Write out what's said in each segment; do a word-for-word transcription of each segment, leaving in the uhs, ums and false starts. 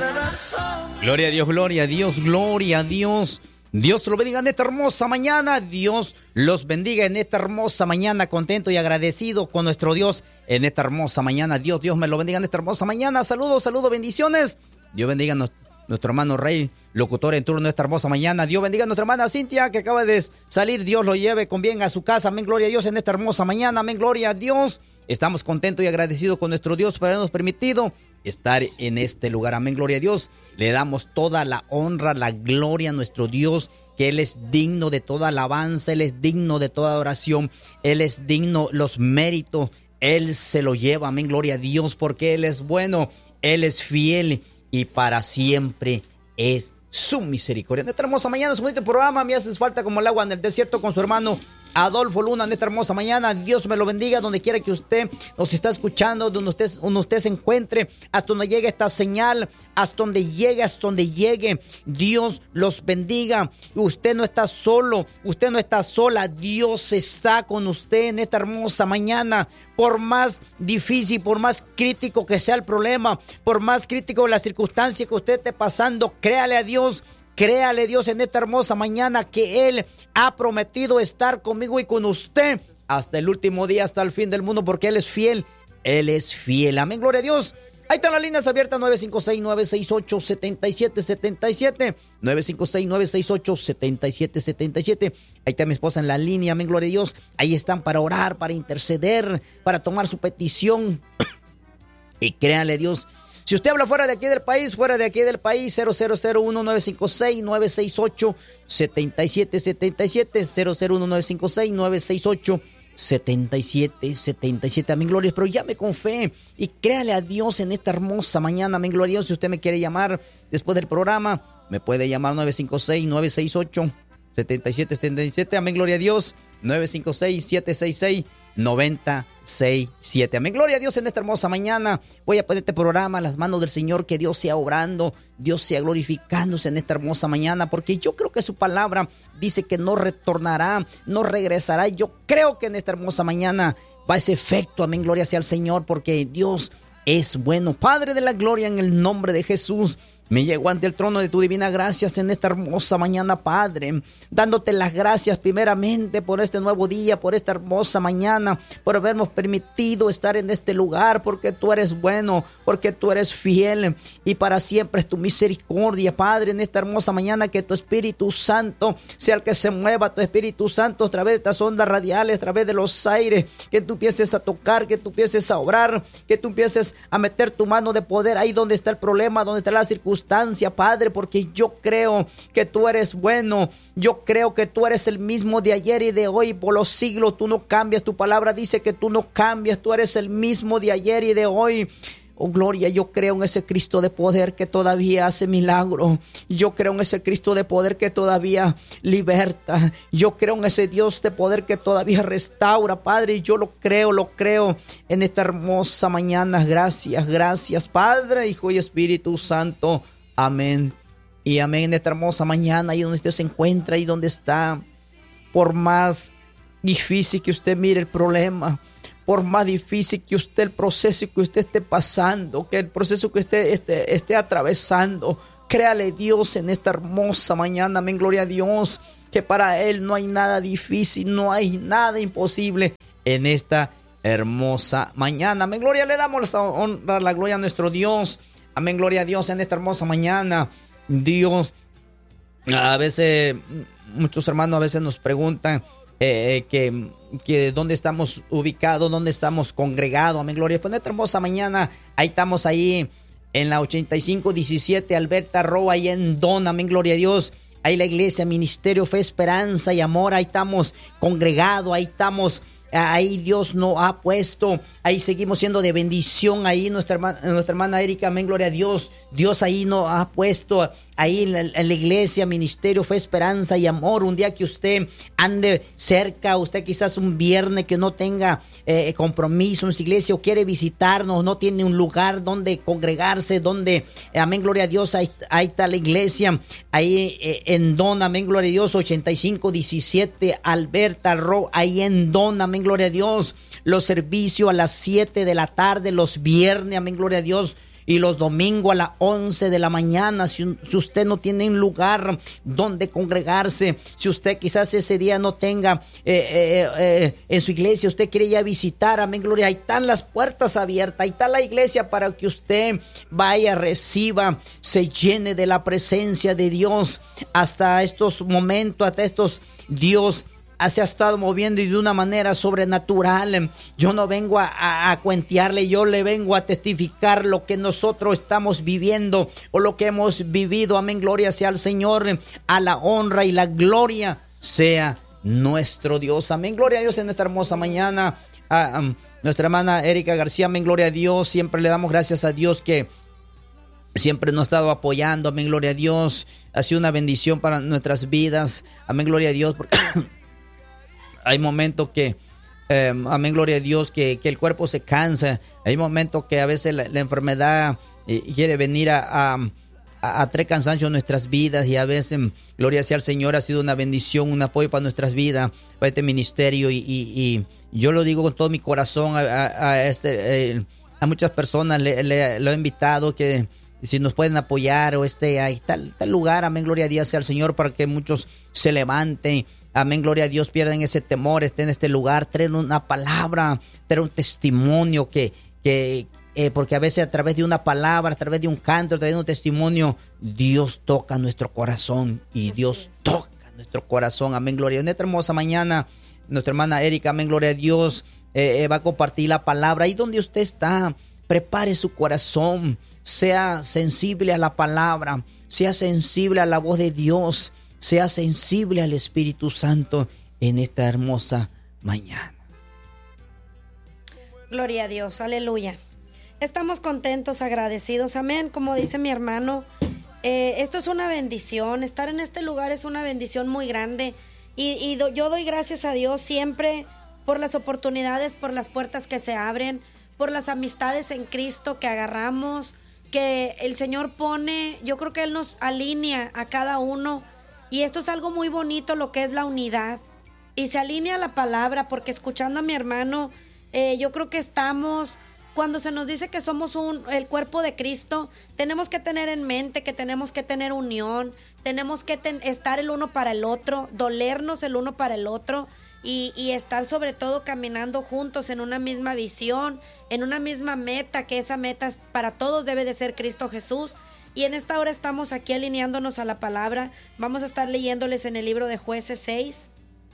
Gloria a Dios, gloria a Dios, gloria a Dios. Dios lo bendiga en esta hermosa mañana. Dios los bendiga en esta hermosa mañana. Contento y agradecido con nuestro Dios en esta hermosa mañana. Dios, Dios me lo bendiga en esta hermosa mañana. Saludos, saludos, bendiciones. Dios bendiga a nuestro hermano Rey, locutor en turno de esta hermosa mañana. Dios bendiga a nuestra hermana Cintia, que acaba de salir. Dios lo lleve con bien a su casa. Amén, gloria a Dios en esta hermosa mañana. Amén, gloria a Dios. Estamos contentos y agradecidos con nuestro Dios por habernos permitido estar en este lugar. Amén, gloria a Dios. Le damos toda la honra, la gloria a nuestro Dios, que Él es digno de toda alabanza, Él es digno de toda oración, Él es digno los méritos, Él se lo lleva. Amén, gloria a Dios, porque Él es bueno, Él es fiel y para siempre es su misericordia. En esta hermosa mañana, su bonito programa, me haces falta como el agua en el desierto, con su hermano Adolfo Luna en esta hermosa mañana. Dios me lo bendiga donde quiera que usted nos está escuchando, donde usted, donde usted se encuentre, hasta donde llegue esta señal, hasta donde llegue, hasta donde llegue. Dios los bendiga. Usted no está solo, usted no está sola. Dios está con usted en esta hermosa mañana. Por más difícil, por más crítico que sea el problema, por más crítico la circunstancia que usted esté pasando, créale a Dios. Créale Dios en esta hermosa mañana que Él ha prometido estar conmigo y con usted hasta el último día, hasta el fin del mundo, porque Él es fiel. Él es fiel. Amén, gloria a Dios. Ahí están las líneas abiertas, nueve cinco seis, nueve seis ocho, siete siete siete siete, nueve cinco seis, nueve seis ocho, siete siete siete siete. Ahí está mi esposa en la línea, amén, gloria a Dios. Ahí están para orar, para interceder, para tomar su petición. Y créanle Dios. Si usted habla fuera de aquí del país, fuera de aquí del país, cero cero cero uno nueve cinco seis, nueve seis ocho, siete siete siete siete, cero cero uno nueve cinco seis, nueve seis ocho, siete siete siete siete. Amén, gloria. Pero llame con fe y créale a Dios en esta hermosa mañana. Amén, gloria a Dios. Si usted me quiere llamar después del programa, me puede llamar nueve cinco seis, nueve seis ocho, siete siete siete siete. Amén, gloria a Dios. nueve cinco seis, siete seis seis, nueve seis siete. Amén, gloria a Dios en esta hermosa mañana. Voy a poner este programa a las manos del Señor, que Dios sea obrando, Dios sea glorificándose en esta hermosa mañana, porque yo creo que su palabra dice que no retornará, no regresará. Yo creo que en esta hermosa mañana va ese efecto. Amén, gloria sea al Señor, porque Dios es bueno. Padre de la gloria, en el nombre de Jesús, me llego ante el trono de tu divina gracias en esta hermosa mañana, Padre, dándote las gracias primeramente por este nuevo día, por esta hermosa mañana, por habernos permitido estar en este lugar, porque tú eres bueno, porque tú eres fiel y para siempre es tu misericordia, Padre. En esta hermosa mañana, que tu Espíritu Santo sea el que se mueva, tu Espíritu Santo a través de estas ondas radiales, a través de los aires, que tú empieces a tocar, que tú empieces a obrar, que tú empieces a meter tu mano de poder ahí donde está el problema, donde está la circunstancia, Padre, porque yo creo que tú eres bueno. Yo creo que tú eres el mismo de ayer y de hoy por los siglos. Tú no cambias. Tu palabra dice que tú no cambias. Tú eres el mismo de ayer y de hoy. Oh, gloria, yo creo en ese Cristo de poder que todavía hace milagro. Yo creo en ese Cristo de poder que todavía liberta. Yo creo en ese Dios de poder que todavía restaura, Padre. Yo lo creo, lo creo en esta hermosa mañana. Gracias, gracias, Padre, Hijo y Espíritu Santo. Amén y amén. En esta hermosa mañana, ahí donde usted se encuentra, ahí donde está, por más difícil que usted mire el problema, por más difícil que usted, el proceso que usted esté pasando, que el proceso que usted esté, esté atravesando, créale Dios en esta hermosa mañana. Amén, gloria a Dios, que para Él no hay nada difícil, no hay nada imposible en esta hermosa mañana. Amén, gloria, le damos la honra, la gloria a nuestro Dios. Amén, gloria a Dios en esta hermosa mañana. Dios, a veces, muchos hermanos a veces nos preguntan eh, que, que dónde estamos ubicados, dónde estamos congregados. Amén, gloria. Pues en esta hermosa mañana, ahí estamos ahí en la ochenta y cinco diecisiete Alberta Road, ahí en Don. Amén, gloria a Dios. Ahí la iglesia, ministerio, fe, esperanza y amor. Ahí estamos congregados, ahí estamos. Ahí Dios nos ha puesto, ahí seguimos siendo de bendición. Ahí nuestra hermana, nuestra hermana Erika, amén, gloria a Dios. Dios ahí nos ha puesto, ahí en la, en la iglesia, ministerio, fe, esperanza y amor. Un día que usted ande cerca, usted quizás un viernes que no tenga eh, compromiso en su iglesia o quiere visitarnos, no tiene un lugar donde congregarse, donde, eh, amén, gloria a Dios, ahí, ahí está la iglesia, ahí eh, en Don, amén, gloria a Dios, ochenta y cinco diecisiete Alberta Road, ahí en Don, amén, gloria a Dios. Los servicios a las siete de la tarde, los viernes, amén, gloria a Dios. y los domingos a las once de la mañana. Si, si usted no tiene un lugar donde congregarse, si usted quizás ese día no tenga eh, eh, eh, en su iglesia, usted quiere ya visitar, amén, gloria, ahí están las puertas abiertas, ahí está la iglesia para que usted vaya, reciba, se llene de la presencia de Dios. Hasta estos momentos, hasta estos, Dios se ha estado moviendo y de una manera sobrenatural. Yo no vengo a, a, a cuentearle, yo le vengo a testificar lo que nosotros estamos viviendo o lo que hemos vivido. Amén, gloria sea al Señor, a la honra y la gloria sea nuestro Dios. Amén, gloria a Dios en esta hermosa mañana. A, a nuestra hermana Erika García, amén, gloria a Dios. Siempre le damos gracias a Dios que siempre nos ha estado apoyando. Amén, gloria a Dios. Ha sido una bendición para nuestras vidas. Amén, gloria a Dios, porque hay momentos que, eh, amén, gloria a Dios, que, que el cuerpo se cansa. Hay momentos que a veces la, la enfermedad eh, quiere venir a, a, a, a traer cansancio a nuestras vidas. Y a veces, gloria sea al Señor, ha sido una bendición, un apoyo para nuestras vidas, para este ministerio. Y, y, y yo lo digo con todo mi corazón a, a, a, este, eh, a muchas personas le, le, lo he invitado que si nos pueden apoyar o este, ahí tal, tal lugar, amén, gloria a Dios sea al Señor, para que muchos se levanten. Amén, gloria a Dios, pierden ese temor, estén en este lugar, traen una palabra, traen un testimonio que, que eh, porque a veces a través de una palabra, a través de un canto, a través de un testimonio, Dios toca nuestro corazón y Dios toca nuestro corazón. Amén, gloria a Dios. En esta hermosa mañana, nuestra hermana Erika, amén, gloria a Dios, eh, eh, va a compartir la palabra. Ahí donde usted está, prepare su corazón, sea sensible a la palabra, sea sensible a la voz de Dios, sea sensible al Espíritu Santo en esta hermosa mañana. Gloria a Dios, aleluya. Estamos contentos, agradecidos, amén. Como dice mi hermano, eh, esto es una bendición. Estar en este lugar es una bendición muy grande. Y, y do, yo doy gracias a Dios siempre por las oportunidades, por las puertas que se abren, por las amistades en Cristo que agarramos, que el Señor pone. Yo creo que Él nos alinea a cada uno. Y esto es algo muy bonito, lo que es la unidad. Y se alinea la palabra, porque escuchando a mi hermano, eh, yo creo que estamos, cuando se nos dice que somos un, el cuerpo de Cristo, tenemos que tener en mente que tenemos que tener unión, tenemos que ten, estar el uno para el otro, dolernos el uno para el otro y, y estar sobre todo caminando juntos en una misma visión, en una misma meta, que esa meta para todos debe de ser Cristo Jesús. Y en esta hora estamos aquí alineándonos a la palabra. Vamos a estar leyéndoles en el libro de Jueces seis.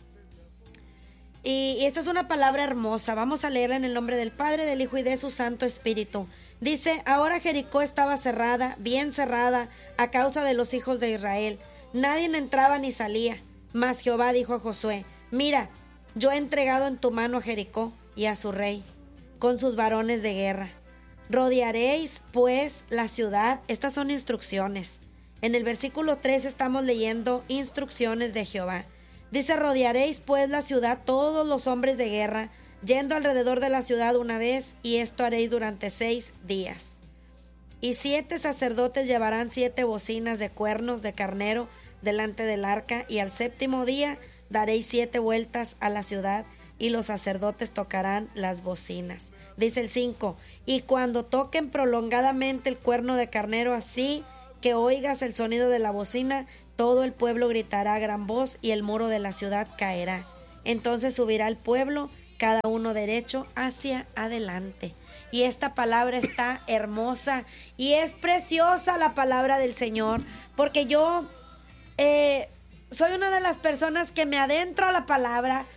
Y, y esta es una palabra hermosa. Vamos a leerla en el nombre del Padre, del Hijo y de su Santo Espíritu. Dice: ahora Jericó estaba cerrada, bien cerrada, a causa de los hijos de Israel. Nadie entraba ni salía. Mas Jehová dijo a Josué: mira, yo he entregado en tu mano a Jericó y a su rey, con sus varones de guerra. Rodearéis pues la ciudad. Estas son instrucciones. En el versículo tres estamos leyendo instrucciones de Jehová. Dice: rodearéis pues la ciudad todos los hombres de guerra, yendo alrededor de la ciudad una vez, y esto haréis durante seis días. Y siete sacerdotes llevarán siete bocinas de cuernos de carnero delante del arca, y al séptimo día daréis siete vueltas a la ciudad, y los sacerdotes tocarán las bocinas. Dice el cinco: y cuando toquen prolongadamente el cuerno de carnero, así que oigas el sonido de la bocina, todo el pueblo gritará a gran voz, y el muro de la ciudad caerá. Entonces subirá el pueblo, cada uno derecho hacia adelante. Y esta palabra está hermosa y es preciosa, la palabra del Señor, porque yo eh, soy una de las personas que me adentro a la palabra,